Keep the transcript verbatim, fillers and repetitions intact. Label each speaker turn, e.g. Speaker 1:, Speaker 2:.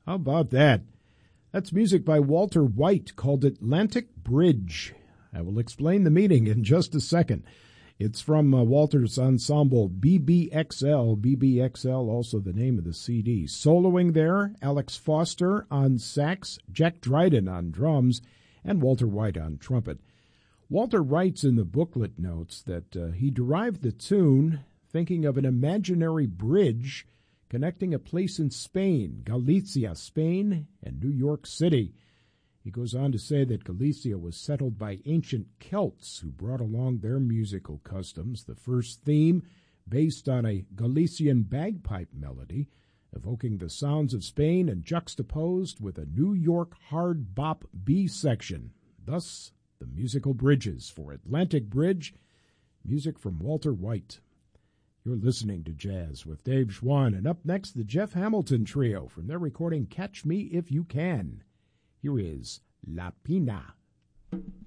Speaker 1: How about that? That's music by Walter White called Atlantic Bridge. I will explain the meaning in just a second. It's from uh, Walter's ensemble B B X L. B B X L, also the name of the C D. Soloing there, Alex Foster on sax, Jack Dryden on drums, and Walter White on trumpet. Walter writes in the booklet notes that uh, he derived the tune thinking of an imaginary bridge connecting a place in Spain, Galicia, Spain, and New York City. He goes on to say that Galicia was settled by ancient Celts who brought along their musical customs. The first theme, based on a Galician bagpipe melody, evoking the sounds of Spain and juxtaposed with a New York hard bop B section. Thus, the musical bridges for Atlantic Bridge, music from Walter White. You're listening to Jazz with Dave Schwann, and up next, the Jeff Hamilton Trio from their recording Catch Me If You Can. Here is La Pina.